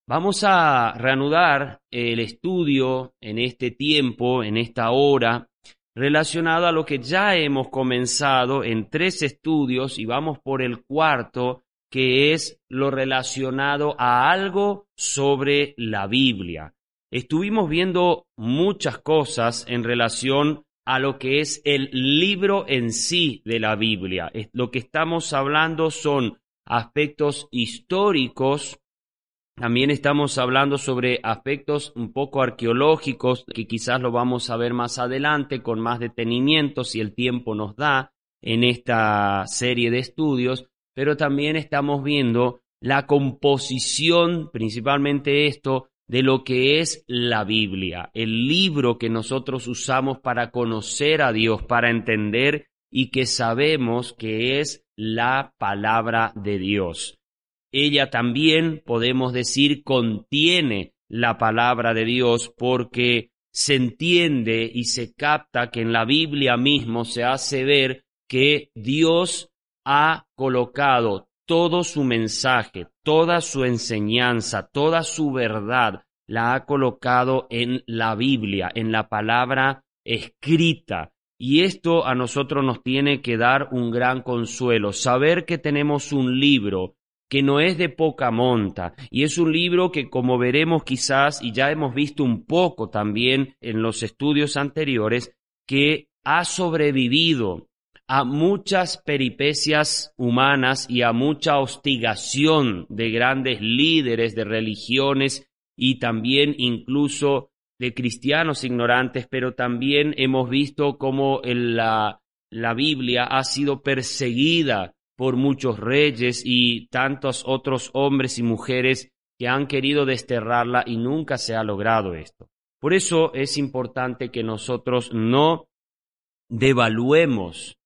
Vamos a reanudar el estudio en este tiempo, en esta hora, relacionado a lo que ya hemos comenzado en 3 estudios y vamos por el cuarto, que es lo relacionado a algo sobre la Biblia. Estuvimos viendo muchas cosas en relación a lo que es el libro en sí de la Biblia. Lo que estamos hablando son aspectos históricos. También estamos hablando sobre aspectos un poco arqueológicos, que quizás lo vamos a ver más adelante con más detenimiento si el tiempo nos da en esta serie de estudios, pero también estamos viendo la composición, principalmente esto, de lo que es la Biblia, el libro que nosotros usamos para conocer a Dios, para entender y que sabemos que es la palabra de Dios. Ella también, podemos decir, contiene la palabra de Dios porque se entiende y se capta que en la Biblia mismo se hace ver que Dios ha colocado todo su mensaje, toda su enseñanza, toda su verdad, la ha colocado en la Biblia, en la palabra escrita. Y esto a nosotros nos tiene que dar un gran consuelo, saber que tenemos un libro que no es de poca monta, y es un libro que, como veremos quizás, y ya hemos visto un poco también en los estudios anteriores, que ha sobrevivido a muchas peripecias humanas y a mucha hostigación de grandes líderes de religiones y también incluso de cristianos ignorantes, pero también hemos visto cómo la Biblia ha sido perseguida por muchos reyes y tantos otros hombres y mujeres que han querido desterrarla y nunca se ha logrado esto. Por eso es importante que nosotros no devaluemos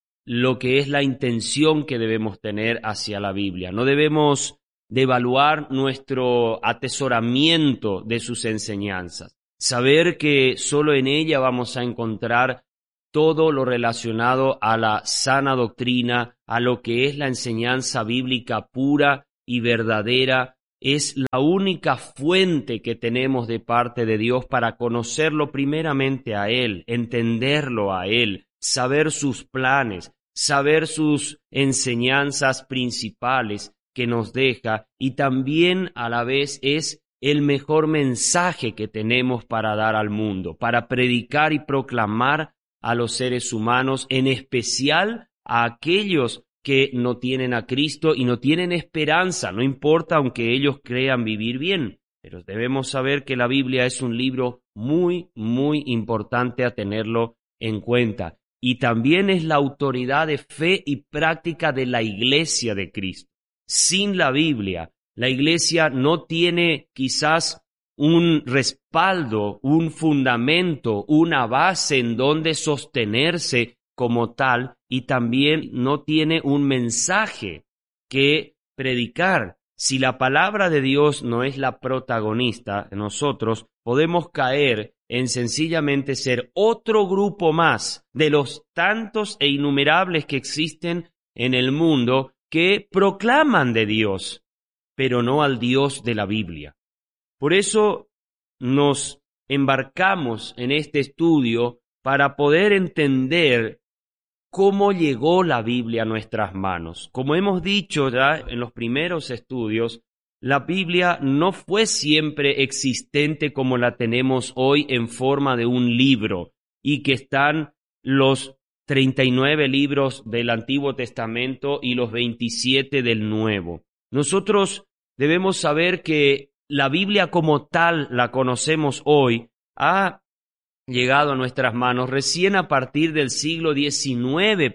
lo que es la intención que debemos tener hacia la Biblia. No debemos devaluar nuestro atesoramiento de sus enseñanzas. Saber que solo en ella vamos a encontrar todo lo relacionado a la sana doctrina, a lo que es la enseñanza bíblica pura y verdadera, es la única fuente que tenemos de parte de Dios para conocerlo primeramente a Él, entenderlo a Él, saber sus planes, saber sus enseñanzas principales que nos deja, y también a la vez es el mejor mensaje que tenemos para dar al mundo, para predicar y proclamar a los seres humanos, en especial a aquellos que no tienen a Cristo y no tienen esperanza, no importa aunque ellos crean vivir bien, pero debemos saber que la Biblia es un libro muy, muy importante a tenerlo en cuenta, y también es la autoridad de fe y práctica de la Iglesia de Cristo. Sin la Biblia, la Iglesia no tiene quizás un respaldo, un fundamento, una base en donde sostenerse como tal, y también no tiene un mensaje que predicar. Si la palabra de Dios no es la protagonista, nosotros podemos caer en sencillamente ser otro grupo más de los tantos e innumerables que existen en el mundo que proclaman de Dios, pero no al Dios de la Biblia. Por eso nos embarcamos en este estudio para poder entender cómo llegó la Biblia a nuestras manos. Como hemos dicho ya en los primeros estudios, la Biblia no fue siempre existente como la tenemos hoy en forma de un libro, y que están los 39 libros del Antiguo Testamento y los 27 del Nuevo. Nosotros debemos saber que la Biblia como tal la conocemos hoy ha llegado a nuestras manos recién a partir del siglo XIX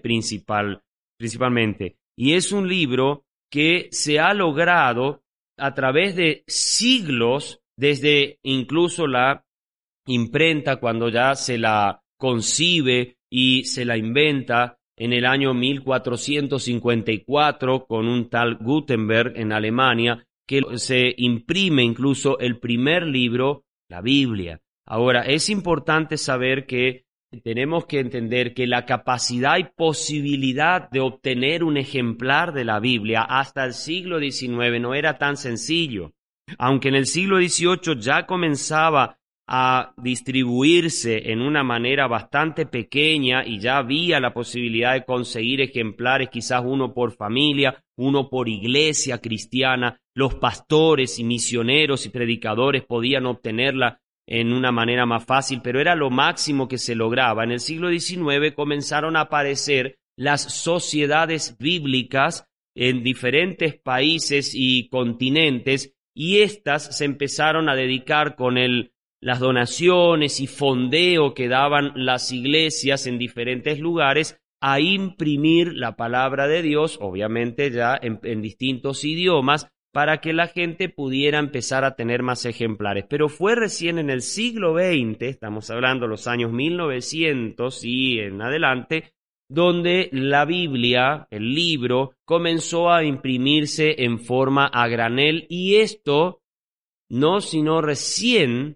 principalmente, y es un libro que se ha logrado a través de siglos, desde incluso la imprenta, cuando ya se la concibe y se la inventa en el año 1454 con un tal Gutenberg en Alemania, que se imprime incluso el primer libro, la Biblia. Ahora, es importante saber que tenemos que entender que la capacidad y posibilidad de obtener un ejemplar de la Biblia hasta el siglo XIX no era tan sencillo. Aunque en el siglo XVIII ya comenzaba a distribuirse en una manera bastante pequeña y ya había la posibilidad de conseguir ejemplares, quizás uno por familia, uno por iglesia cristiana, los pastores y misioneros y predicadores podían obtenerla en una manera más fácil, pero era lo máximo que se lograba. En el siglo XIX comenzaron a aparecer las sociedades bíblicas en diferentes países y continentes, y éstas se empezaron a dedicar con las donaciones y fondeo que daban las iglesias en diferentes lugares a imprimir la palabra de Dios, obviamente ya en distintos idiomas, para que la gente pudiera empezar a tener más ejemplares. Pero fue recién en el siglo XX, estamos hablando de los años 1900 y en adelante, donde la Biblia, el libro, comenzó a imprimirse en forma a granel, y esto no sino recién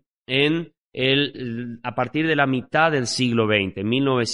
a partir de la mitad del siglo XX,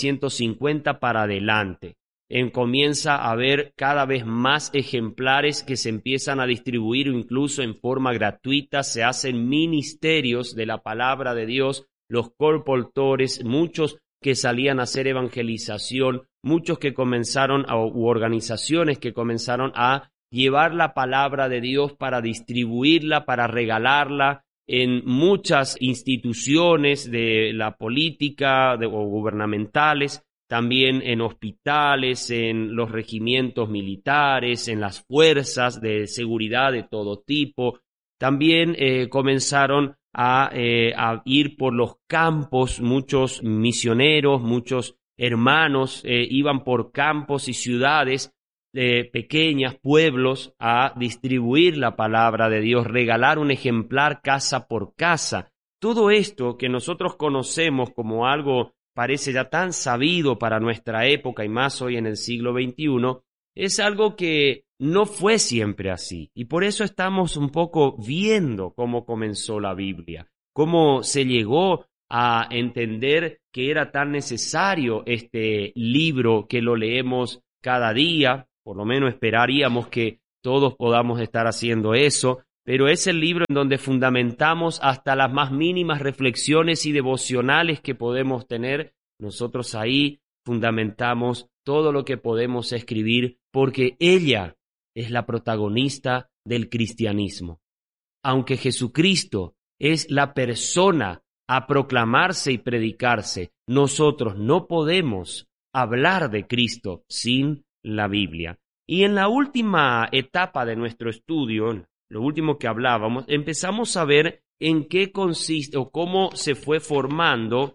1950 para adelante. Comienza a haber cada vez más ejemplares que se empiezan a distribuir incluso en forma gratuita, se hacen ministerios de la palabra de Dios, los colportores, muchos que salían a hacer evangelización, muchos que comenzaron, u organizaciones que comenzaron a llevar la palabra de Dios para distribuirla, para regalarla en muchas instituciones de la política o gubernamentales, también en hospitales, en los regimientos militares, en las fuerzas de seguridad de todo tipo. También comenzaron a ir por los campos, muchos misioneros, muchos hermanos iban por campos y ciudades pequeñas, pueblos, a distribuir la palabra de Dios, regalar un ejemplar casa por casa. Todo esto que nosotros conocemos como algo parece ya tan sabido para nuestra época y más hoy en el siglo XXI, es algo que no fue siempre así. Y por eso estamos un poco viendo cómo comenzó la Biblia, cómo se llegó a entender que era tan necesario este libro que lo leemos cada día. Por lo menos esperaríamos que todos podamos estar haciendo eso, pero es el libro en donde fundamentamos hasta las más mínimas reflexiones y devocionales que podemos tener. Nosotros ahí fundamentamos todo lo que podemos escribir, porque ella es la protagonista del cristianismo. Aunque Jesucristo es la persona a proclamarse y predicarse, nosotros no podemos hablar de Cristo sin la Biblia. Y en la última etapa de nuestro estudio, lo último que hablábamos, empezamos a ver en qué consiste o cómo se fue formando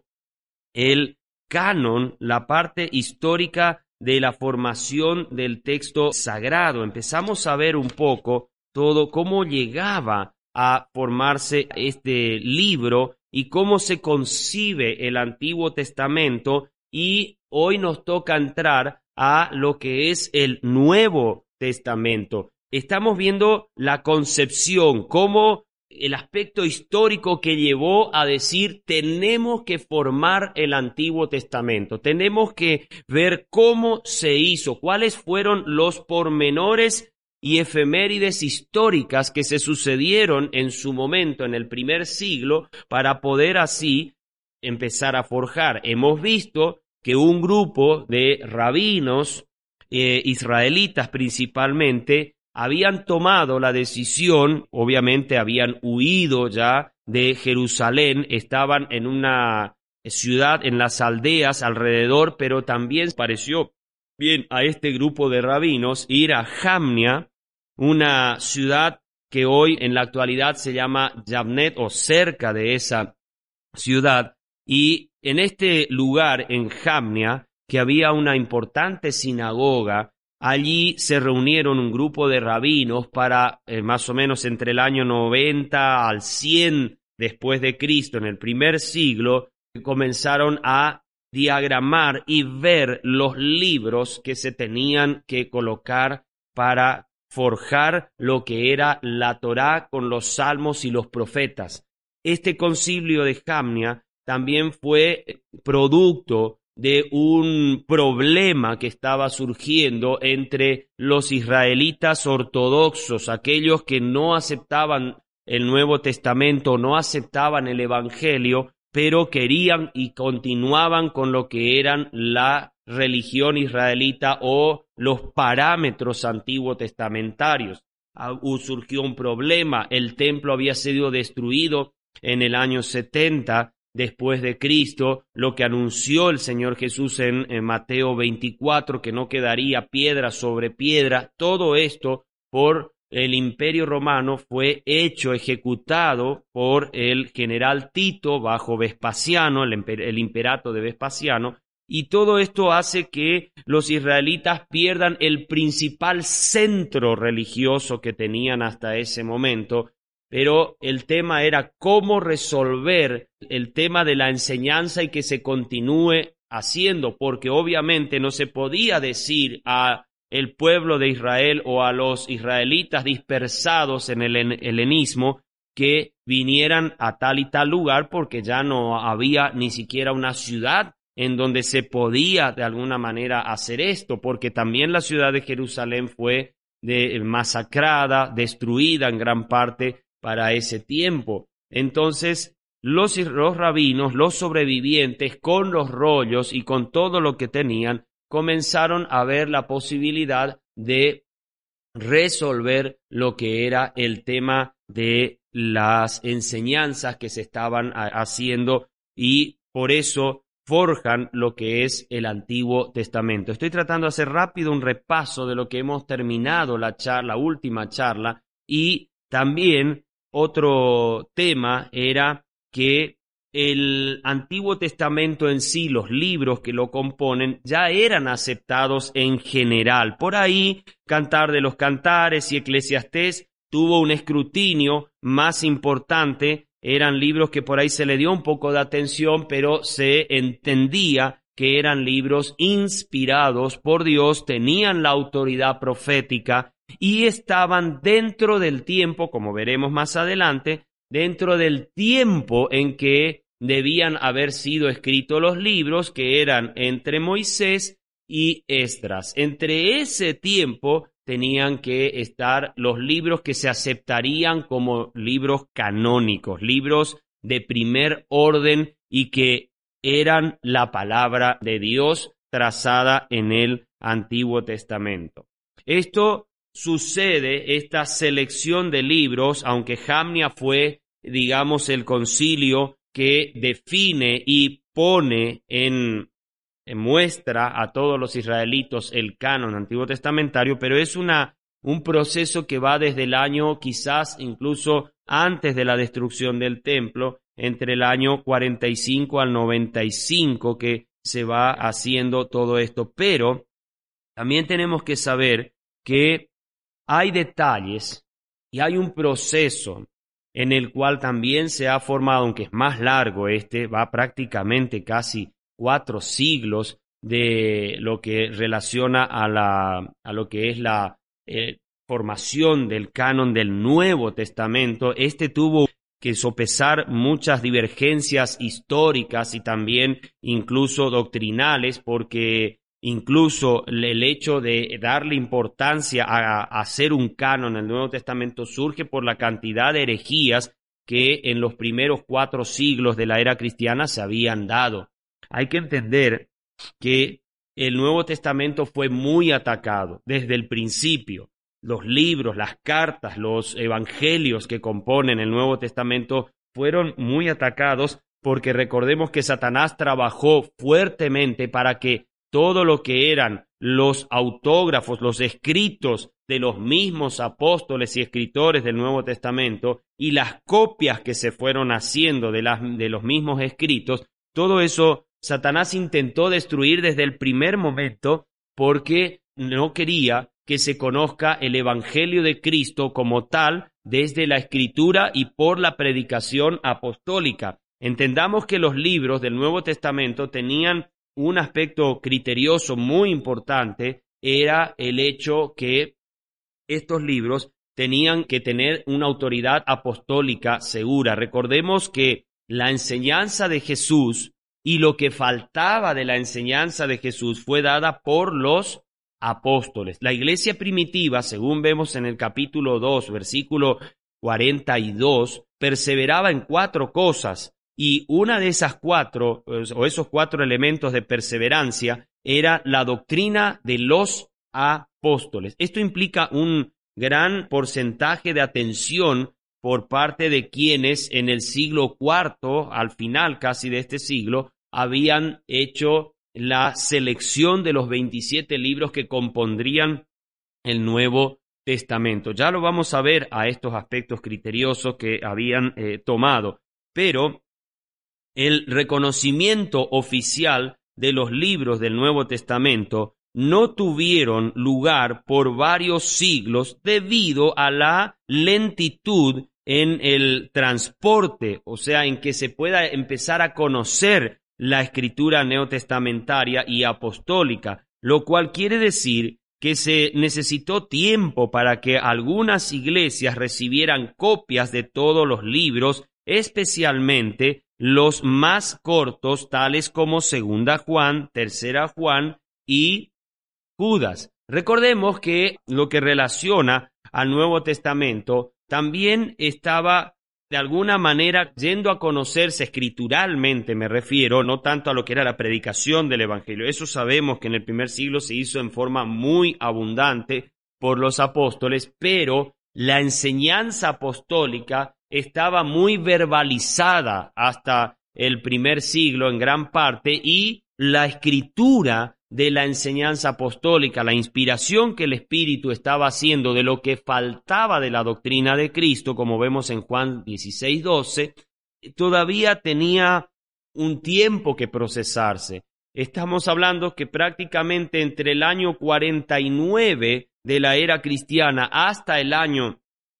el canon, la parte histórica de la formación del texto sagrado. Empezamos a ver un poco todo cómo llegaba a formarse este libro y cómo se concibe el Antiguo Testamento, y hoy nos toca entrar a lo que es el Nuevo Testamento. Estamos viendo la concepción, cómo el aspecto histórico que llevó a decir tenemos que formar el Antiguo Testamento, tenemos que ver cómo se hizo, cuáles fueron los pormenores y efemérides históricas que se sucedieron en su momento en el primer siglo para poder así empezar a forjar. Hemos visto que un grupo de rabinos israelitas principalmente habían tomado la decisión, obviamente habían huido ya de Jerusalén, estaban en una ciudad, en las aldeas alrededor, pero también pareció bien a este grupo de rabinos ir a Jamnia, una ciudad que hoy en la actualidad se llama Yavnet, o cerca de esa ciudad, y en este lugar, en Jamnia, que había una importante sinagoga, allí se reunieron un grupo de rabinos para más o menos entre el año 90 al 100 después de Cristo, en el primer siglo, comenzaron a diagramar y ver los libros que se tenían que colocar para forjar lo que era la Torá con los salmos y los profetas. Este concilio de Jamnia también fue producto de un problema que estaba surgiendo entre los israelitas ortodoxos, aquellos que no aceptaban el Nuevo Testamento, no aceptaban el Evangelio, pero querían y continuaban con lo que eran la religión israelita o los parámetros antiguo testamentarios. Surgió un problema, el templo había sido destruido en el año 70 después de Cristo, lo que anunció el Señor Jesús en Mateo 24, que no quedaría piedra sobre piedra. Todo esto por el Imperio Romano fue ejecutado por el general Tito bajo Vespasiano, el imperato de Vespasiano, y todo esto hace que los israelitas pierdan el principal centro religioso que tenían hasta ese momento. Pero el tema era cómo resolver el tema de la enseñanza y que se continúe haciendo, porque obviamente no se podía decir a el pueblo de Israel o a los israelitas dispersados en el helenismo que vinieran a tal y tal lugar, porque ya no había ni siquiera una ciudad en donde se podía de alguna manera hacer esto, porque también la ciudad de Jerusalén fue masacrada, destruida en gran parte para ese tiempo. Entonces, los rabinos, los sobrevivientes, con los rollos y con todo lo que tenían, comenzaron a ver la posibilidad de resolver lo que era el tema de las enseñanzas que se estaban haciendo, y por eso forjan lo que es el Antiguo Testamento. Estoy tratando de hacer rápido un repaso de lo que hemos terminado la última charla, y también otro tema era que el Antiguo Testamento en sí, los libros que lo componen, ya eran aceptados en general. Por ahí, Cantar de los Cantares y Eclesiastés tuvo un escrutinio más importante. Eran libros que por ahí se le dio un poco de atención, pero se entendía que eran libros inspirados por Dios, tenían la autoridad profética y estaban dentro del tiempo, como veremos más adelante, dentro del tiempo en que debían haber sido escritos los libros, que eran entre Moisés y Esdras. Entre ese tiempo tenían que estar los libros que se aceptarían como libros canónicos, libros de primer orden y que eran la palabra de Dios trazada en el Antiguo Testamento. Esto sucede, esta selección de libros, aunque Jamnia fue, digamos, el concilio que define y pone en muestra a todos los israelitos el canon antiguo testamentario, pero es un proceso que va desde el año, quizás incluso antes de la destrucción del templo, entre el año 45 al 95, que se va haciendo todo esto. Pero también tenemos que saber que hay detalles y hay un proceso en el cual también se ha formado, aunque es más largo, va prácticamente casi 4 siglos de lo que relaciona a lo que es la formación del canon del Nuevo Testamento. Tuvo que sopesar muchas divergencias históricas y también incluso doctrinales, porque incluso el hecho de darle importancia a hacer un canon en el Nuevo Testamento surge por la cantidad de herejías que en los primeros 4 siglos de la era cristiana se habían dado. Hay que entender que el Nuevo Testamento fue muy atacado desde el principio. Los libros, las cartas, los evangelios que componen el Nuevo Testamento fueron muy atacados porque recordemos que Satanás trabajó fuertemente para que todo lo que eran los autógrafos, los escritos de los mismos apóstoles y escritores del Nuevo Testamento y las copias que se fueron haciendo de los mismos escritos, todo eso Satanás intentó destruir desde el primer momento porque no quería que se conozca el Evangelio de Cristo como tal desde la Escritura y por la predicación apostólica. Entendamos que los libros del Nuevo Testamento tenían un aspecto criterioso muy importante, era el hecho que estos libros tenían que tener una autoridad apostólica segura. Recordemos que la enseñanza de Jesús y lo que faltaba de la enseñanza de Jesús fue dada por los apóstoles. La iglesia primitiva, según vemos en el capítulo 2, versículo 42, perseveraba en 4 cosas, y una de esas 4, o esos 4 elementos de perseverancia, era la doctrina de los apóstoles. Esto implica un gran porcentaje de atención por parte de quienes en el siglo IV, al final casi de este siglo, habían hecho la selección de los 27 libros que compondrían el Nuevo Testamento. Ya lo vamos a ver a estos aspectos criteriosos que habían tomado, pero el reconocimiento oficial de los libros del Nuevo Testamento no tuvieron lugar por varios siglos debido a la lentitud en el transporte, o sea, en que se pueda empezar a conocer la escritura neotestamentaria y apostólica, lo cual quiere decir que se necesitó tiempo para que algunas iglesias recibieran copias de todos los libros, especialmente los más cortos, tales como Segunda Juan, Tercera Juan y Judas. Recordemos que lo que relaciona al Nuevo Testamento también estaba de alguna manera yendo a conocerse escrituralmente, me refiero, no tanto a lo que era la predicación del Evangelio. Eso sabemos que en el primer siglo se hizo en forma muy abundante por los apóstoles, pero la enseñanza apostólica estaba muy verbalizada hasta el primer siglo en gran parte, y la escritura de la enseñanza apostólica, la inspiración que el Espíritu estaba haciendo de lo que faltaba de la doctrina de Cristo, como vemos en Juan 16:12, todavía tenía un tiempo que procesarse. Estamos hablando que prácticamente entre el año 49 de la era cristiana hasta el año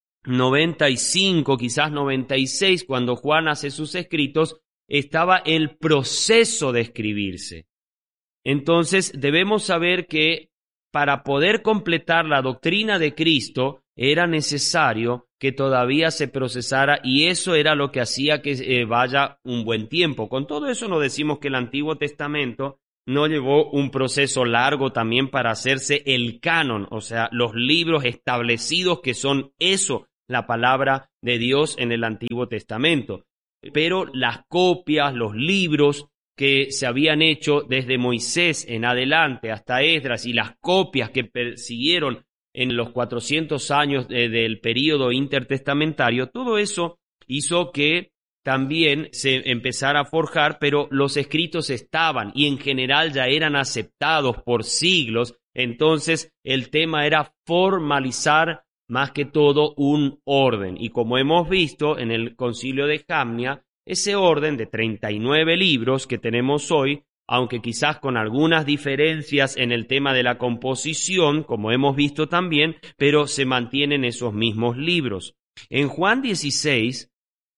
95, quizás 96, cuando Juan hace sus escritos, estaba el proceso de escribirse. Entonces debemos saber que para poder completar la doctrina de Cristo era necesario que todavía se procesara, y eso era lo que hacía que vaya un buen tiempo. Con todo eso no decimos que el Antiguo Testamento no llevó un proceso largo también para hacerse el canon, o sea, los libros establecidos que son eso, la palabra de Dios en el Antiguo Testamento. Pero las copias, los libros que se habían hecho desde Moisés en adelante hasta Esdras, y las copias que persiguieron en los 400 años del período intertestamentario, todo eso hizo que también se empezara a forjar, pero los escritos estaban y en general ya eran aceptados por siglos. Entonces el tema era formalizar más que todo un orden, y como hemos visto en el Concilio de Jamnia, ese orden de 39 libros que tenemos hoy, aunque quizás con algunas diferencias en el tema de la composición, como hemos visto también, pero se mantienen esos mismos libros. En Juan 16,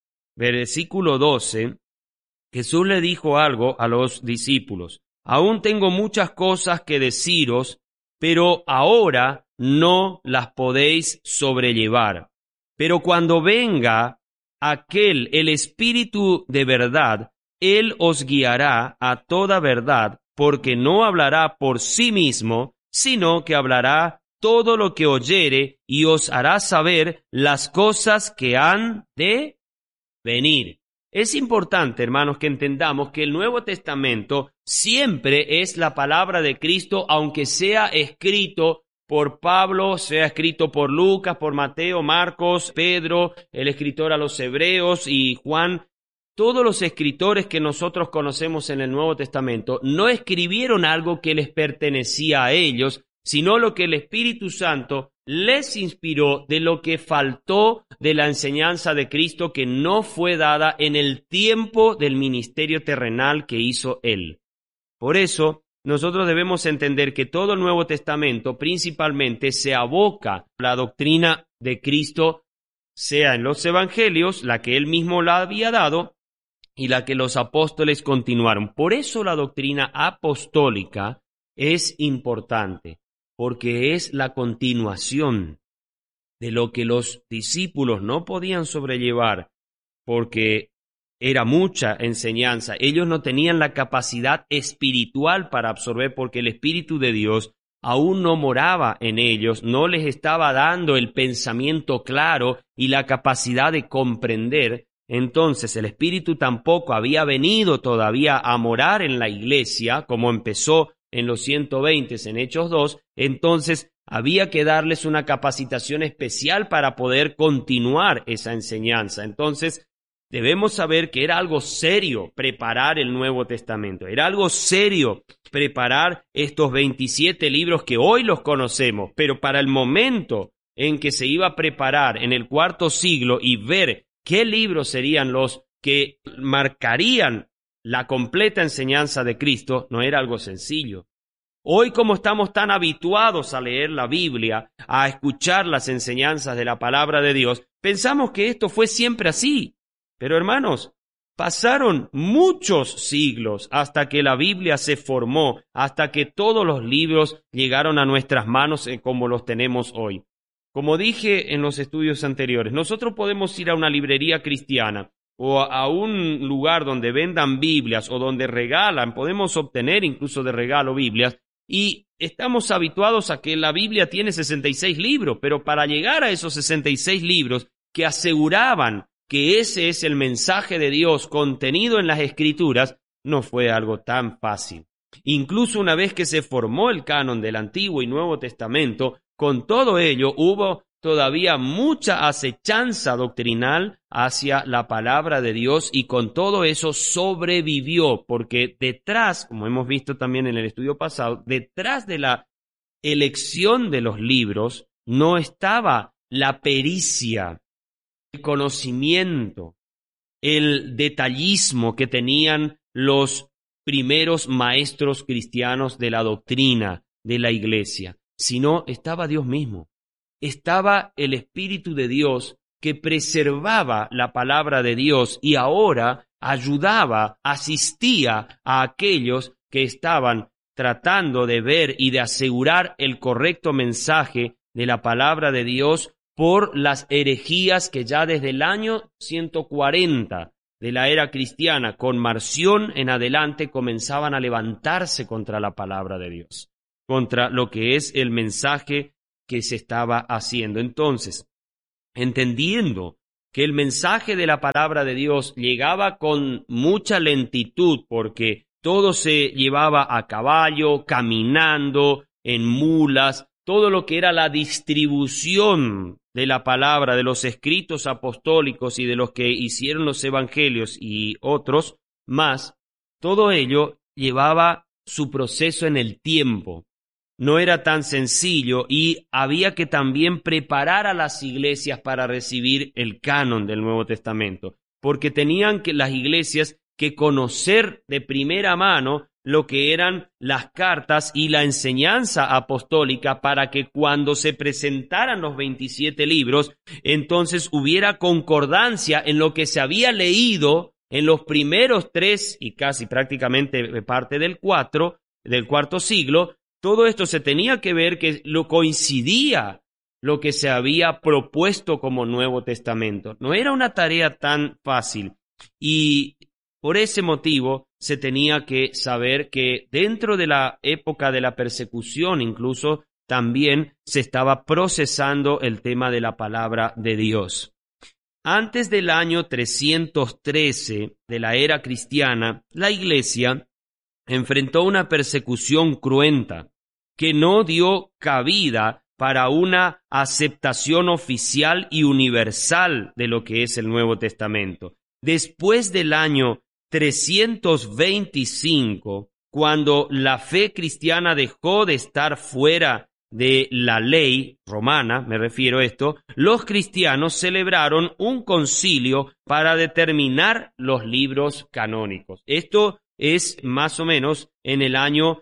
versículo 12, Jesús le dijo algo a los discípulos: aún tengo muchas cosas que deciros, pero ahora no las podéis sobrellevar. Pero cuando venga aquel, el Espíritu de verdad, Él os guiará a toda verdad, porque no hablará por sí mismo, sino que hablará todo lo que oyere, y os hará saber las cosas que han de venir. Es importante, hermanos, que entendamos que el Nuevo Testamento siempre es la palabra de Cristo, aunque sea escrito por Pablo, sea escrito por Lucas, por Mateo, Marcos, Pedro, el escritor a los Hebreos y Juan. Todos los escritores que nosotros conocemos en el Nuevo Testamento no escribieron algo que les pertenecía a ellos, sino lo que el Espíritu Santo les inspiró de lo que faltó de la enseñanza de Cristo, que no fue dada en el tiempo del ministerio terrenal que hizo Él. Por eso, nosotros debemos entender que todo el Nuevo Testamento principalmente se aboca a la doctrina de Cristo, sea en los evangelios, la que Él mismo la había dado, y la que los apóstoles continuaron. Por eso la doctrina apostólica es importante, porque es la continuación de lo que los discípulos no podían sobrellevar, porque era mucha enseñanza. Ellos no tenían la capacidad espiritual para absorber, porque el Espíritu de Dios aún no moraba en ellos, no les estaba dando el pensamiento claro y la capacidad de comprender. Entonces el Espíritu tampoco había venido todavía a morar en la iglesia, como empezó en los 120 en Hechos 2, entonces había que darles una capacitación especial para poder continuar esa enseñanza. Entonces debemos saber que era algo serio preparar el Nuevo Testamento, era algo serio preparar estos 27 libros que hoy los conocemos, pero para el momento en que se iba a preparar en el cuarto siglo y ver qué libros serían los que marcarían la completa enseñanza de Cristo, no era algo sencillo. Hoy, como estamos tan habituados a leer la Biblia, a escuchar las enseñanzas de la palabra de Dios, pensamos que esto fue siempre así. Pero hermanos, pasaron muchos siglos hasta que la Biblia se formó, hasta que todos los libros llegaron a nuestras manos como los tenemos hoy. Como dije en los estudios anteriores, nosotros podemos ir a una librería cristiana o a un lugar donde vendan Biblias o donde regalan, podemos obtener incluso de regalo Biblias, y estamos habituados a que la Biblia tiene 66 libros, pero para llegar a esos 66 libros que aseguraban que ese es el mensaje de Dios contenido en las Escrituras, no fue algo tan fácil. Incluso una vez que se formó el canon del Antiguo y Nuevo Testamento, con todo ello hubo todavía mucha acechanza doctrinal hacia la palabra de Dios y con todo eso sobrevivió, porque detrás, como hemos visto también en el estudio pasado, detrás de la elección de los libros no estaba la pericia, el conocimiento, el detallismo que tenían los primeros maestros cristianos de la doctrina de la iglesia, sino estaba Dios mismo. Estaba el Espíritu de Dios que preservaba la palabra de Dios y ahora ayudaba, asistía a aquellos que estaban tratando de ver y de asegurar el correcto mensaje de la palabra de Dios por las herejías que ya desde el año 140 de la era cristiana, con Marción en adelante, comenzaban a levantarse contra la palabra de Dios, contra lo que es el mensaje que se estaba haciendo. Entonces, entendiendo que el mensaje de la palabra de Dios llegaba con mucha lentitud, porque todo se llevaba a caballo, caminando, en mulas, todo lo que era la distribución de la palabra, de los escritos apostólicos y de los que hicieron los evangelios y otros más, todo ello llevaba su proceso en el tiempo. No era tan sencillo y había que también preparar a las iglesias para recibir el canon del Nuevo Testamento, porque tenían que las iglesias que conocer de primera mano lo que eran las cartas y la enseñanza apostólica para que cuando se presentaran los 27 libros, entonces hubiera concordancia en lo que se había leído en los primeros 3 y casi prácticamente parte del cuarto siglo. Todo esto se tenía que ver que lo coincidía lo que se había propuesto como Nuevo Testamento. No era una tarea tan fácil y por ese motivo se tenía que saber que dentro de la época de la persecución incluso también se estaba procesando el tema de la palabra de Dios. Antes del año 313 de la era cristiana, la Iglesia enfrentó una persecución cruenta que no dio cabida para una aceptación oficial y universal de lo que es el Nuevo Testamento. Después del año 325, cuando la fe cristiana dejó de estar fuera de la ley romana, me refiero a esto, los cristianos celebraron un concilio para determinar los libros canónicos. Esto es más o menos en el año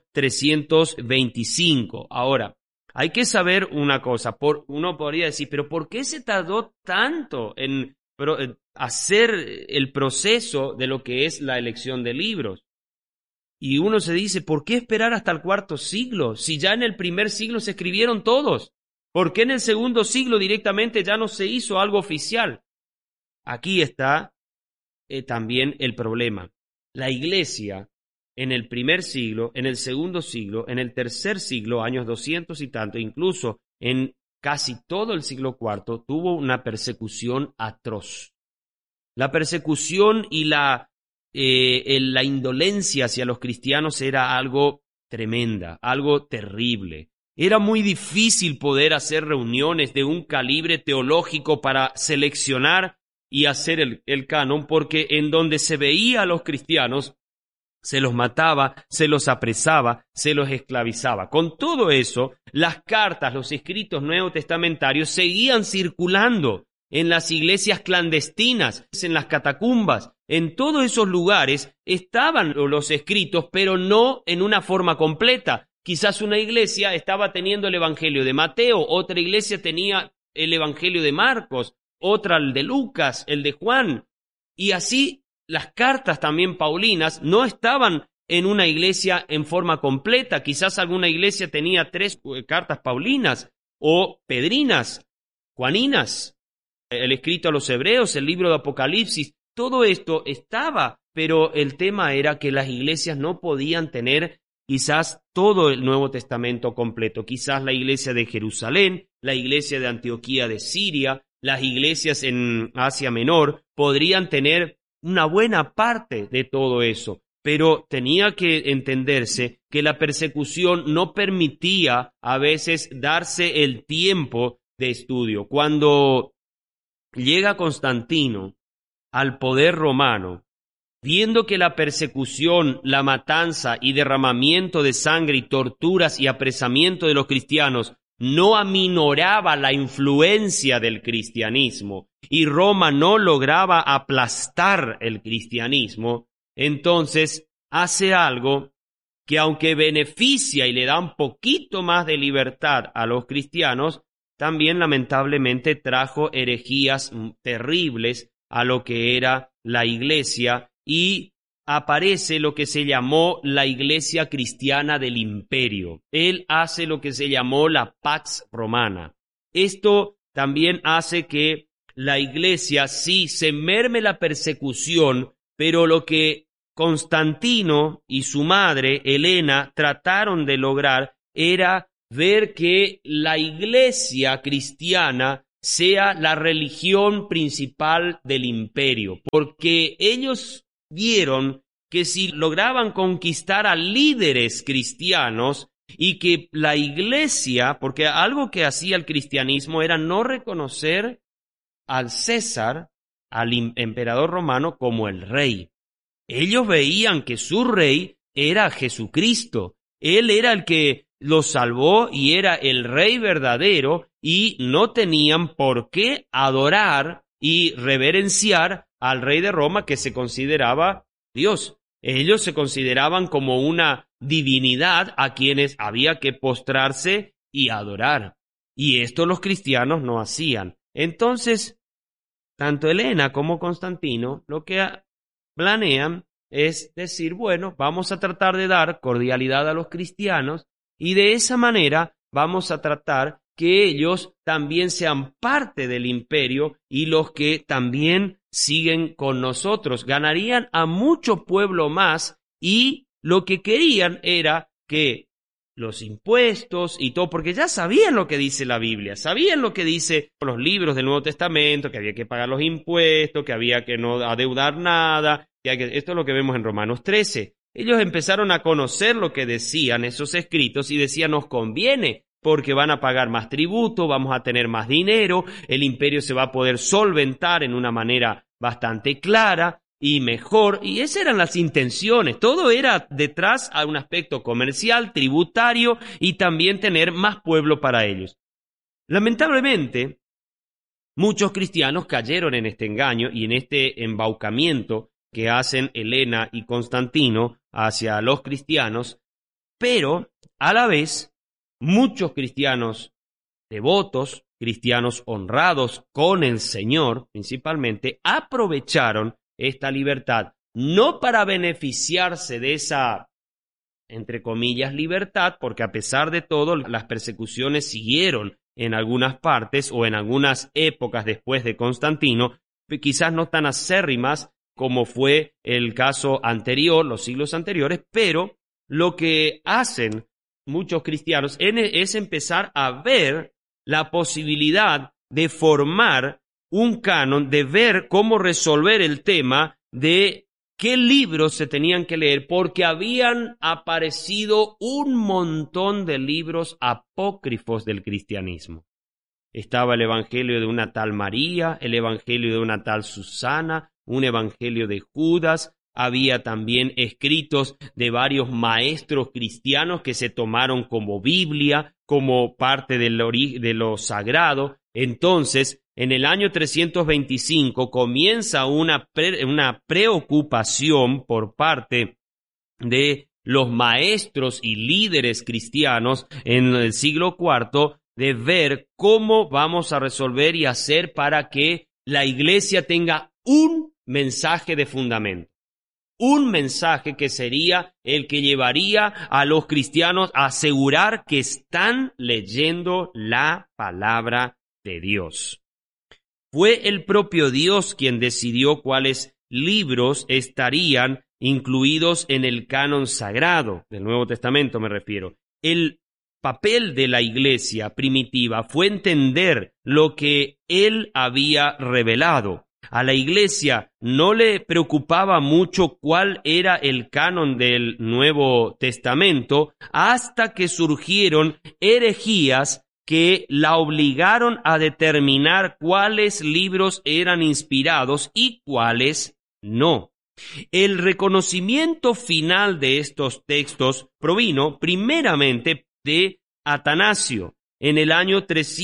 325. Ahora, hay que saber una cosa, uno podría decir, pero ¿por qué se tardó tanto en hacer el proceso de lo que es la elección de libros? Y uno se dice, ¿por qué esperar hasta el cuarto siglo? Si ya en el primer siglo se escribieron todos. ¿Por qué en el segundo siglo directamente ya no se hizo algo oficial? Aquí está también el problema. La Iglesia en el primer siglo, en el segundo siglo, en el tercer siglo, años 200 y tanto, incluso en casi todo el siglo IV, tuvo una persecución atroz. La persecución y la indolencia hacia los cristianos era algo tremenda, algo terrible. Era muy difícil poder hacer reuniones de un calibre teológico para seleccionar y hacer el canon, porque en donde se veía a los cristianos, se los mataba, se los apresaba, se los esclavizaba. Con todo eso, las cartas, los escritos neotestamentarios seguían circulando en las iglesias clandestinas, en las catacumbas. En todos esos lugares estaban los escritos, pero no en una forma completa. Quizás una iglesia estaba teniendo el Evangelio de Mateo, otra iglesia tenía el Evangelio de Marcos, otra el de Lucas, el de Juan, y así las cartas también paulinas no estaban en una iglesia en forma completa. Quizás alguna iglesia tenía 3 cartas paulinas o pedrinas, juaninas, el escrito a los hebreos, el libro de Apocalipsis. Todo esto estaba, pero el tema era que las iglesias no podían tener quizás todo el Nuevo Testamento completo. Quizás la iglesia de Jerusalén, la iglesia de Antioquía de Siria, las iglesias en Asia Menor podrían tener una buena parte de todo eso, pero tenía que entenderse que la persecución no permitía a veces darse el tiempo de estudio. Cuando llega Constantino al poder romano, viendo que la persecución, la matanza y derramamiento de sangre y torturas y apresamiento de los cristianos no aminoraba la influencia del cristianismo y Roma no lograba aplastar el cristianismo, entonces hace algo que, aunque beneficia y le da un poquito más de libertad a los cristianos, también lamentablemente trajo herejías terribles a lo que era la iglesia, y aparece lo que se llamó la iglesia cristiana del imperio. Él hace lo que se llamó la Pax Romana. Esto también hace que la iglesia sí se merme la persecución, pero lo que Constantino y su madre, Helena, trataron de lograr era ver que la iglesia cristiana sea la religión principal del imperio, porque ellos vieron que si lograban conquistar a líderes cristianos y que la iglesia, porque algo que hacía el cristianismo era no reconocer al César, al emperador romano, como el rey. Ellos veían que su rey era Jesucristo. Él era el que los salvó y era el rey verdadero, y no tenían por qué adorar y reverenciar al rey de Roma, que se consideraba Dios. Ellos se consideraban como una divinidad a quienes había que postrarse y adorar. Y esto los cristianos no hacían. Entonces, tanto Helena como Constantino lo que planean es decir, bueno, vamos a tratar de dar cordialidad a los cristianos y de esa manera vamos a tratar que ellos también sean parte del imperio y los que también siguen con nosotros. Ganarían a mucho pueblo más, y lo que querían era que los impuestos y todo, porque ya sabían lo que dice la Biblia, sabían lo que dice los libros del Nuevo Testamento, que había que pagar los impuestos, que había que no adeudar nada, esto es lo que vemos en Romanos 13. Ellos empezaron a conocer lo que decían esos escritos y decían, nos conviene, porque van a pagar más tributo, vamos a tener más dinero, el imperio se va a poder solventar en una manera bastante clara y mejor, y esas eran las intenciones. Todo era detrás a un aspecto comercial, tributario, y también tener más pueblo para ellos. Lamentablemente, muchos cristianos cayeron en este engaño y en este embaucamiento que hacen Helena y Constantino hacia los cristianos, pero a la vez muchos cristianos devotos, cristianos honrados con el Señor principalmente, aprovecharon esta libertad, no para beneficiarse de esa, entre comillas, libertad, porque a pesar de todo las persecuciones siguieron en algunas partes o en algunas épocas después de Constantino, quizás no tan acérrimas como fue el caso anterior, los siglos anteriores, pero lo que hacen muchos cristianos es empezar a ver la posibilidad de formar un canon, de ver cómo resolver el tema de qué libros se tenían que leer, porque habían aparecido un montón de libros apócrifos del cristianismo. Estaba el evangelio de una tal María, el evangelio de una tal Susana, un evangelio de Judas. Había también escritos de varios maestros cristianos que se tomaron como Biblia, como parte de lo sagrado. Entonces, en el año 325 comienza una preocupación por parte de los maestros y líderes cristianos en el siglo IV de ver cómo vamos a resolver y hacer para que la iglesia tenga un mensaje de fundamento. Un mensaje que sería el que llevaría a los cristianos a asegurar que están leyendo la palabra de Dios. Fue el propio Dios quien decidió cuáles libros estarían incluidos en el canon sagrado del Nuevo Testamento, me refiero. El papel de la iglesia primitiva fue entender lo que Él había revelado. A la iglesia no le preocupaba mucho cuál era el canon del Nuevo Testamento hasta que surgieron herejías que la obligaron a determinar cuáles libros eran inspirados y cuáles no. El reconocimiento final de estos textos provino primeramente de Atanasio en el año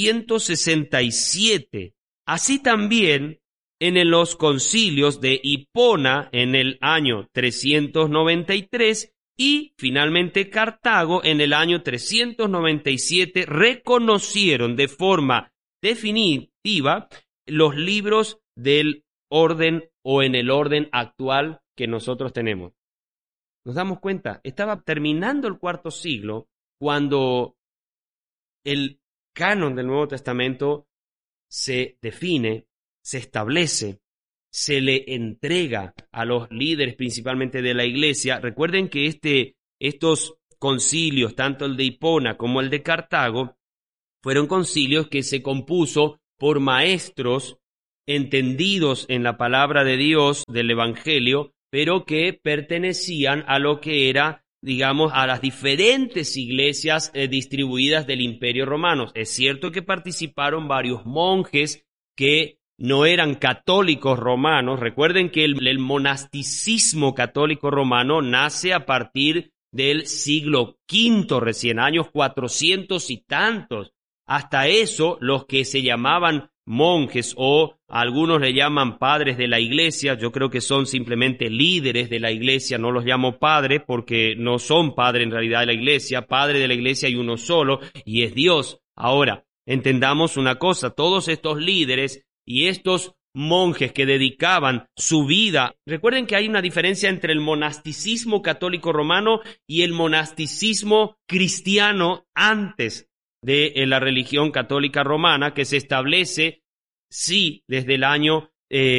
367. Así también en los concilios de Hipona en el año 393 y finalmente Cartago en el año 397 reconocieron de forma definitiva los libros del orden o en el orden actual que nosotros tenemos. Nos damos cuenta, estaba terminando el IV siglo cuando el canon del Nuevo Testamento se define, se establece, se le entrega a los líderes principalmente de la iglesia. Recuerden que estos concilios, tanto el de Hipona como el de Cartago, fueron concilios que se compuso por maestros entendidos en la palabra de Dios, del Evangelio, pero que pertenecían a lo que era, digamos, a las diferentes iglesias distribuidas del Imperio Romano. Es cierto que participaron varios monjes que no eran católicos romanos. Recuerden que el monasticismo católico romano nace a partir del siglo V, recién años 400 y tantos. Hasta eso, los que se llamaban monjes o algunos le llaman padres de la iglesia, yo creo que son simplemente líderes de la iglesia, no los llamo padres porque no son padres en realidad de la iglesia. Padre de la iglesia hay uno solo y es Dios. Ahora, entendamos una cosa, todos estos líderes y estos monjes que dedicaban su vida, recuerden que hay una diferencia entre el monasticismo católico romano y el monasticismo cristiano antes de la religión católica romana, que se establece, sí, desde el año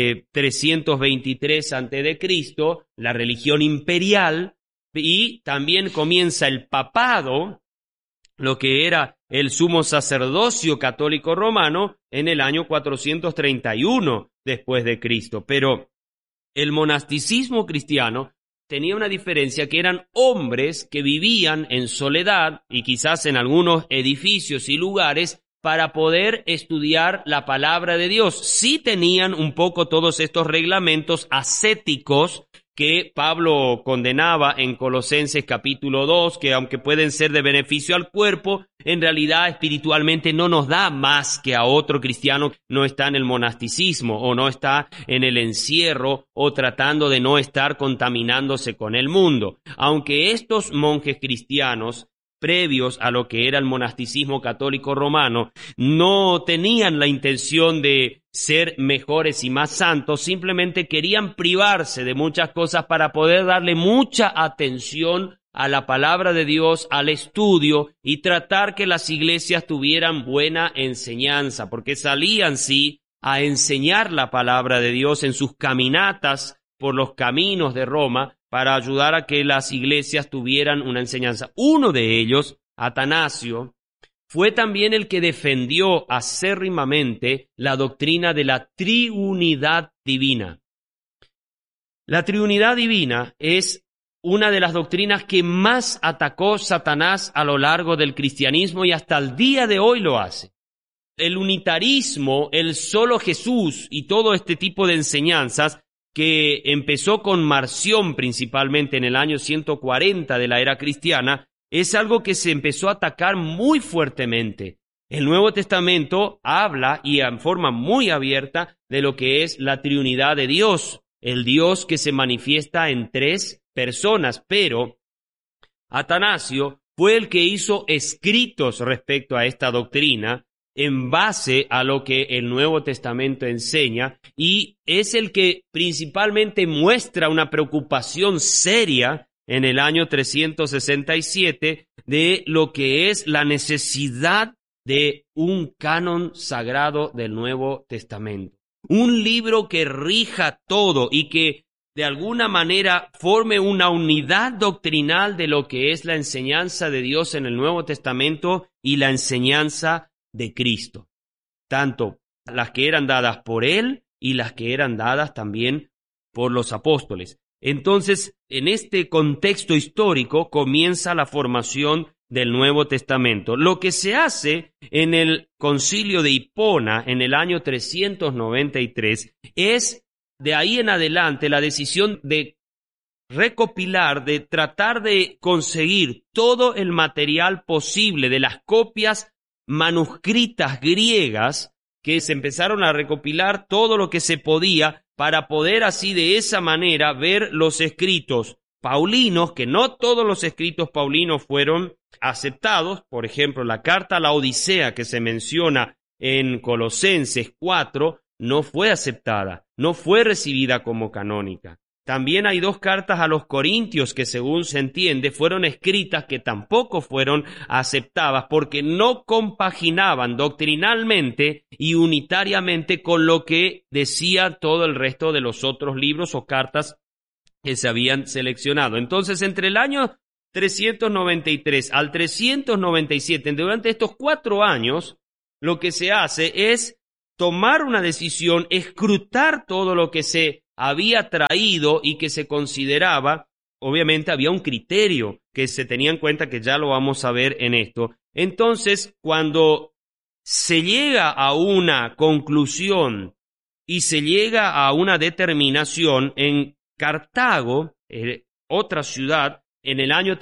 323 a.C., la religión imperial, y también comienza el papado, lo que era el sumo sacerdocio católico romano, en el año 431 después de Cristo. Pero el monasticismo cristiano tenía una diferencia, que eran hombres que vivían en soledad y quizás en algunos edificios y lugares para poder estudiar la palabra de Dios. Sí tenían un poco todos estos reglamentos ascéticos que Pablo condenaba en Colosenses capítulo 2, que aunque pueden ser de beneficio al cuerpo, en realidad espiritualmente no nos da más que a otro cristiano que no está en el monasticismo o no está en el encierro o tratando de no estar contaminándose con el mundo. Aunque estos monjes cristianos previos a lo que era el monasticismo católico romano, no tenían la intención de ser mejores y más santos, simplemente querían privarse de muchas cosas para poder darle mucha atención a la palabra de Dios, al estudio y tratar que las iglesias tuvieran buena enseñanza, porque salían sí a enseñar la palabra de Dios en sus caminatas por los caminos de Roma para ayudar a que las iglesias tuvieran una enseñanza. Uno de ellos, Atanasio, fue también el que defendió acérrimamente la doctrina de la triunidad divina. La triunidad divina es una de las doctrinas que más atacó Satanás a lo largo del cristianismo y hasta el día de hoy lo hace. El unitarismo, el solo Jesús y todo este tipo de enseñanzas que empezó con Marción principalmente en el año 140 de la era cristiana, es algo que se empezó a atacar muy fuertemente. El Nuevo Testamento habla y en forma muy abierta de lo que es la triunidad de Dios, el Dios que se manifiesta en tres personas, pero Atanasio fue el que hizo escritos respecto a esta doctrina en base a lo que el Nuevo Testamento enseña y es el que principalmente muestra una preocupación seria en el año 367 de lo que es la necesidad de un canon sagrado del Nuevo Testamento. Un libro que rija todo y que de alguna manera forme una unidad doctrinal de lo que es la enseñanza de Dios en el Nuevo Testamento y la enseñanza de Cristo, tanto las que eran dadas por Él y las que eran dadas también por los apóstoles. Entonces, en este contexto histórico comienza la formación del Nuevo Testamento. Lo que se hace en el Concilio de Hipona en el año 393 es, de ahí en adelante, la decisión de recopilar, de tratar de conseguir todo el material posible de las copias manuscritas griegas que se empezaron a recopilar todo lo que se podía para poder así de esa manera ver los escritos paulinos, que no todos los escritos paulinos fueron aceptados. Por ejemplo, la carta a la Odisea que se menciona en Colosenses 4 no fue aceptada, no fue recibida como canónica. También hay 2 cartas a los Corintios que, según se entiende, fueron escritas que tampoco fueron aceptadas porque no compaginaban doctrinalmente y unitariamente con lo que decía todo el resto de los otros libros o cartas que se habían seleccionado. Entonces, entre el año 393 al 397, durante estos 4 años, lo que se hace es tomar una decisión, escrutar todo lo que se había traído y que se consideraba, obviamente había un criterio que se tenía en cuenta, que ya lo vamos a ver en esto. Entonces, cuando se llega a una conclusión y se llega a una determinación en Cartago, otra ciudad, en el año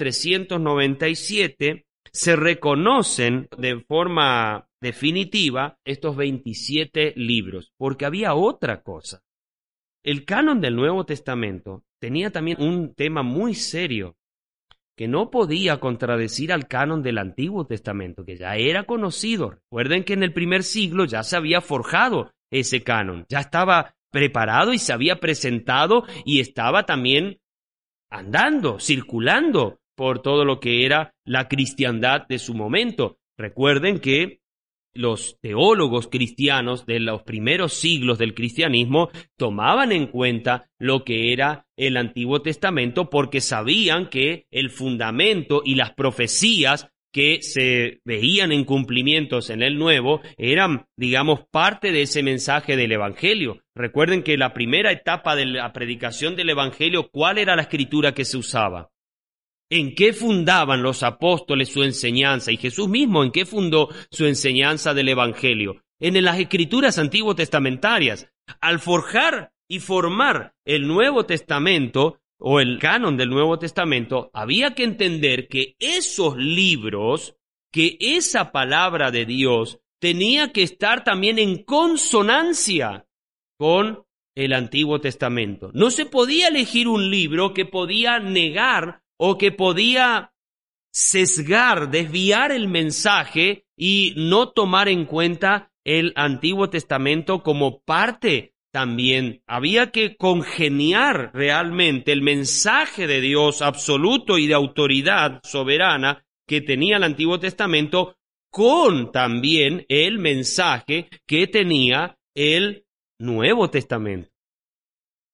397, se reconocen de forma definitiva estos 27 libros, porque había otra cosa. El canon del Nuevo Testamento tenía también un tema muy serio, que no podía contradecir al canon del Antiguo Testamento, que ya era conocido. Recuerden que en el primer siglo ya se había forjado ese canon, ya estaba preparado y se había presentado y estaba también andando, circulando por todo lo que era la cristiandad de su momento. Recuerden que los teólogos cristianos de los primeros siglos del cristianismo tomaban en cuenta lo que era el Antiguo Testamento porque sabían que el fundamento y las profecías que se veían en cumplimientos en el Nuevo eran, digamos, parte de ese mensaje del Evangelio. Recuerden que la primera etapa de la predicación del Evangelio, ¿cuál era la escritura que se usaba? ¿En qué fundaban los apóstoles su enseñanza? Y Jesús mismo, ¿en qué fundó su enseñanza del Evangelio? En las escrituras antiguo testamentarias. Al forjar y formar el Nuevo Testamento o el canon del Nuevo Testamento, había que entender que esos libros, que esa palabra de Dios, tenía que estar también en consonancia con el Antiguo Testamento. No se podía elegir un libro que podía negar o que podía sesgar, desviar el mensaje y no tomar en cuenta el Antiguo Testamento como parte también. Había que congeniar realmente el mensaje de Dios absoluto y de autoridad soberana que tenía el Antiguo Testamento con también el mensaje que tenía el Nuevo Testamento.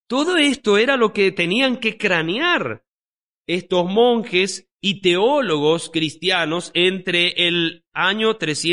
Todo esto era lo que tenían que cranear estos monjes y teólogos cristianos entre el año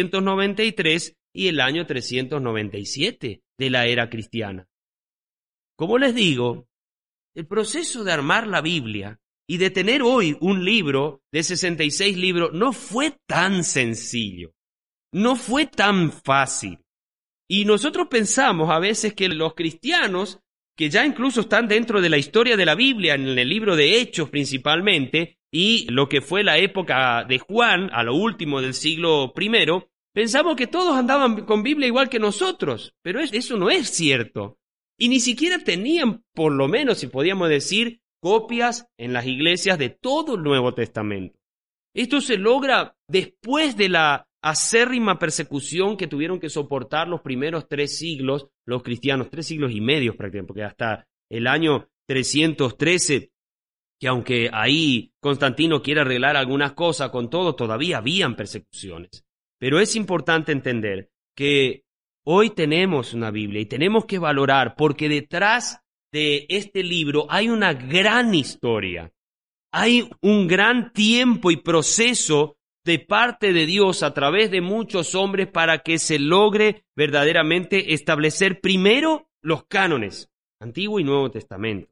393 y el año 397 de la era cristiana. Como les digo, el proceso de armar la Biblia y de tener hoy un libro de 66 libros no fue tan sencillo, no fue tan fácil. Y nosotros pensamos a veces que los cristianos, que ya incluso están dentro de la historia de la Biblia, en el libro de Hechos principalmente, y lo que fue la época de Juan, a lo último del siglo I, pensamos que todos andaban con Biblia igual que nosotros, pero eso no es cierto. Y ni siquiera tenían, por lo menos, si podíamos decir, copias en las iglesias de todo el Nuevo Testamento. Esto se logra después de la acérrima persecución que tuvieron que soportar los primeros 3 siglos, los cristianos, 3 siglos y medio prácticamente, porque hasta el año 313, que aunque ahí Constantino quiere arreglar algunas cosas con todo, todavía habían persecuciones. Pero es importante entender que hoy tenemos una Biblia y tenemos que valorar, porque detrás de este libro hay una gran historia. Hay un gran tiempo y proceso de parte de Dios a través de muchos hombres para que se logre verdaderamente establecer primero los cánones, Antiguo y Nuevo Testamento.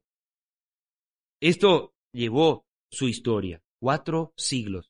Esto llevó su historia, 4 siglos,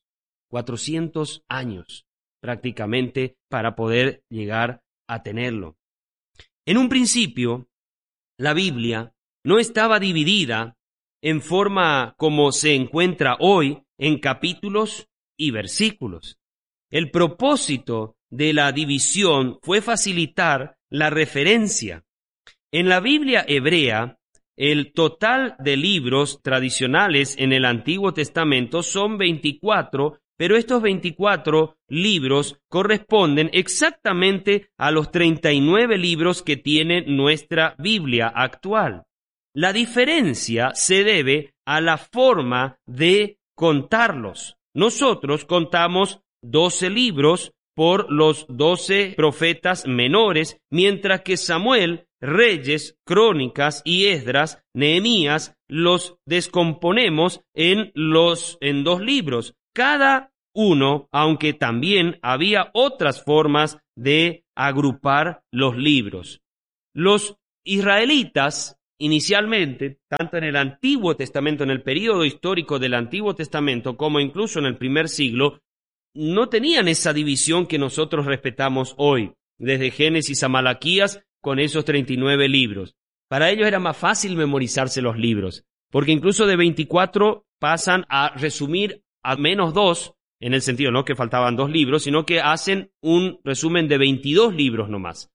400 años prácticamente para poder llegar a tenerlo. En un principio, la Biblia no estaba dividida en forma como se encuentra hoy en capítulos y versículos. El propósito de la división fue facilitar la referencia. En la Biblia hebrea, el total de libros tradicionales en el Antiguo Testamento son 24, pero estos 24 libros corresponden exactamente a los 39 libros que tiene nuestra Biblia actual. La diferencia se debe a la forma de contarlos. Nosotros contamos 12 libros por los 12 profetas menores, mientras que Samuel, Reyes, Crónicas y Esdras, Nehemías, los descomponemos en 2 libros. Cada uno, aunque también había otras formas de agrupar los libros. Los israelitas, inicialmente, tanto en el Antiguo Testamento, en el período histórico del Antiguo Testamento, como incluso en el primer siglo, no tenían esa división que nosotros respetamos hoy, desde Génesis a Malaquías, con esos 39 libros. Para ellos era más fácil memorizarse los libros, porque incluso de 24 pasan a resumir a menos 2, en el sentido no que faltaban 2 libros, sino que hacen un resumen de 22 libros nomás.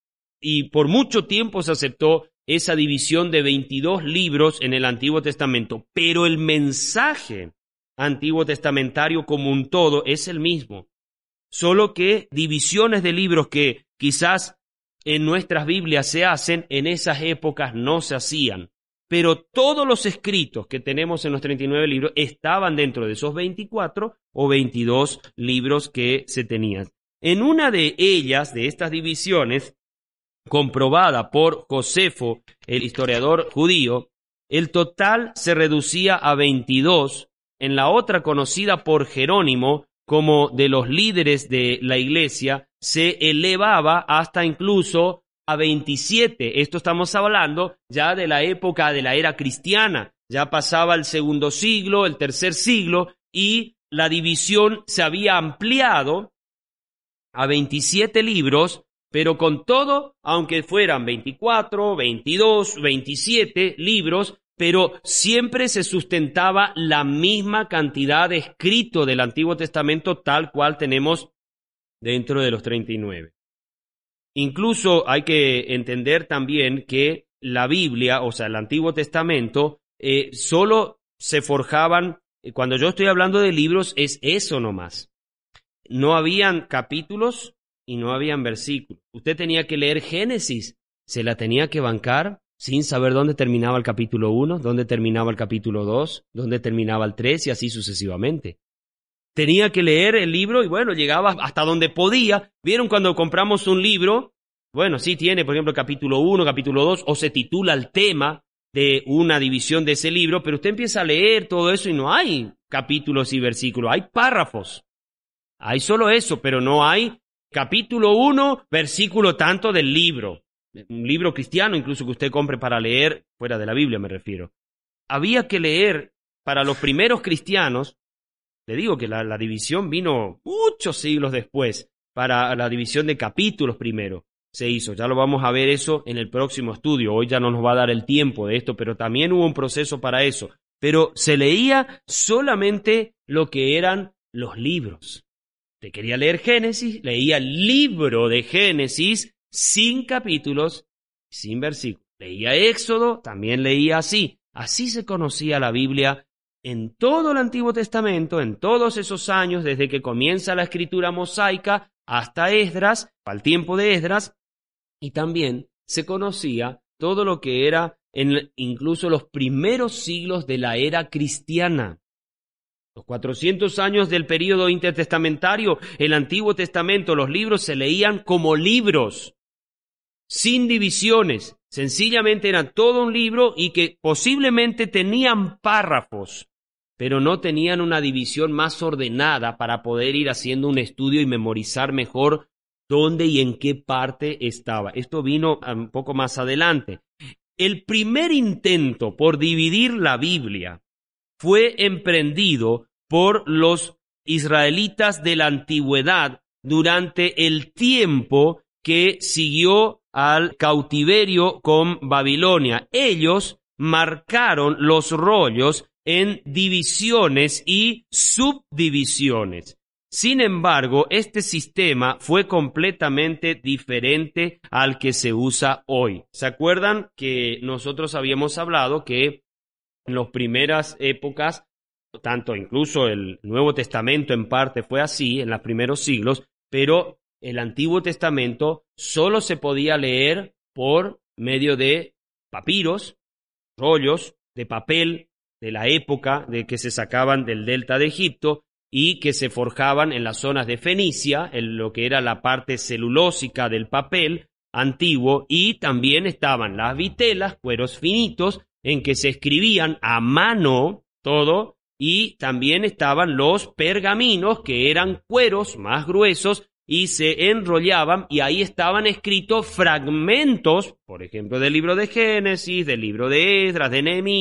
Y por mucho tiempo se aceptó esa división de 22 libros en el Antiguo Testamento, pero el mensaje antiguo testamentario como un todo es el mismo, solo que divisiones de libros que quizás en nuestras Biblias se hacen, en esas épocas no se hacían, pero todos los escritos que tenemos en los 39 libros estaban dentro de esos 24 o 22 libros que se tenían. En una de ellas, de estas divisiones, comprobada por Josefo, el historiador judío, el total se reducía a 22. En la otra, conocida por Jerónimo como de los líderes de la iglesia, se elevaba hasta incluso a 27. Esto estamos hablando ya de la época de la era cristiana. Ya pasaba el 2 siglo, el 3 siglo, y la división se había ampliado a 27 libros, pero con todo, aunque fueran 24, 22, 27 libros, pero siempre se sustentaba la misma cantidad de escrito del Antiguo Testamento tal cual tenemos dentro de los 39. Incluso hay que entender también que la Biblia, o sea, el Antiguo Testamento, solo se forjaban, cuando yo estoy hablando de libros, es eso nomás. No habían capítulos y no habían versículos. Usted tenía que leer Génesis, se la tenía que bancar sin saber dónde terminaba el capítulo 1, dónde terminaba el capítulo 2, dónde terminaba el 3 y así sucesivamente. Tenía que leer el libro y bueno, llegaba hasta donde podía. ¿Vieron cuando compramos un libro? Bueno, sí tiene, por ejemplo, capítulo 1, capítulo 2, o se titula el tema, de una división de ese libro, pero usted empieza a leer todo eso y no hay capítulos y versículos, hay párrafos. Hay solo eso, pero no hay capítulo 1, versículo tanto del libro. Un libro cristiano, incluso que usted compre para leer, fuera de la Biblia me refiero. Había que leer para los primeros cristianos, le digo que la división vino muchos siglos después, para la división de capítulos primero se hizo. Ya lo vamos a ver eso en el próximo estudio. Hoy ya no nos va a dar el tiempo de esto, pero también hubo un proceso para eso. Pero se leía solamente lo que eran los libros. Usted quería leer Génesis, leía el libro de Génesis sin capítulos, sin versículos. Leía Éxodo, también leía así. Así se conocía la Biblia en todo el Antiguo Testamento, en todos esos años, desde que comienza la escritura mosaica hasta Esdras, al tiempo de Esdras, y también se conocía todo lo que era incluso los primeros siglos de la era cristiana. Los 400 años del período intertestamentario, el Antiguo Testamento, los libros se leían como libros, sin divisiones. Sencillamente eran todo un libro y que posiblemente tenían párrafos, pero no tenían una división más ordenada para poder ir haciendo un estudio y memorizar mejor dónde y en qué parte estaba. Esto vino un poco más adelante. El primer intento por dividir la Biblia fue emprendido por los israelitas de la antigüedad durante el tiempo que siguió al cautiverio con Babilonia. Ellos marcaron los rollos en divisiones y subdivisiones. Sin embargo, este sistema fue completamente diferente al que se usa hoy. ¿Se acuerdan que nosotros habíamos hablado que en las primeras épocas, tanto incluso el Nuevo Testamento en parte fue así, en los primeros siglos, pero el Antiguo Testamento solo se podía leer por medio de papiros, rollos de papel de la época de que se sacaban del delta de Egipto y que se forjaban en las zonas de Fenicia, en lo que era la parte celulósica del papel antiguo, y también estaban las vitelas, cueros finitos, en que se escribían a mano todo, y también estaban los pergaminos, que eran cueros más gruesos, y se enrollaban, y ahí estaban escritos fragmentos, por ejemplo, del libro de Génesis, del libro de Esdras, de Nehemías,